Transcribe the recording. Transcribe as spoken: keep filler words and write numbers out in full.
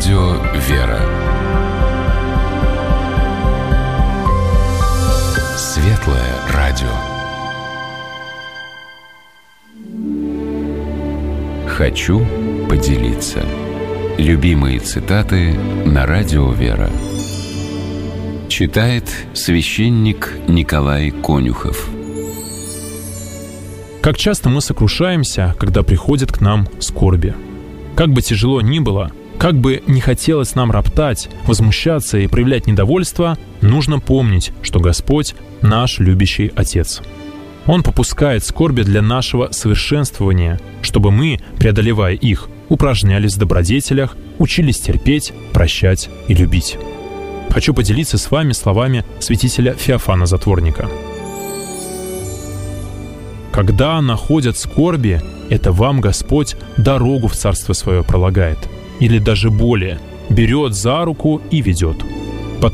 Радио «Вера». Светлое радио. Хочу поделиться. Любимые цитаты на Радио «Вера». Читает священник Николай Конюхов. Как часто мы сокрушаемся, когда приходят к нам скорби. Как бы тяжело ни было, как бы не хотелось нам роптать, возмущаться и проявлять недовольство, нужно помнить, что Господь — наш любящий Отец. Он попускает скорби для нашего совершенствования, чтобы мы, преодолевая их, упражнялись в добродетелях, учились терпеть, прощать и любить. Хочу поделиться с вами словами святителя Феофана Затворника. «Когда находят скорби, это вам Господь дорогу в Царство Свое пролагает, или даже более, берет за руку и ведет.